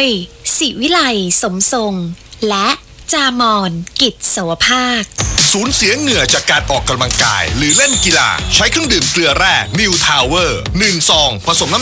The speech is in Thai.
ยศิวิไลสมทรงและจามอนกิจสวภาคสูญเสียเหงื่อจากการออกกำลังกายหรือเล่นกีฬาใช้เครื่องดื่มเกลือแร่ New Tower 1 ซองผสมน้ำ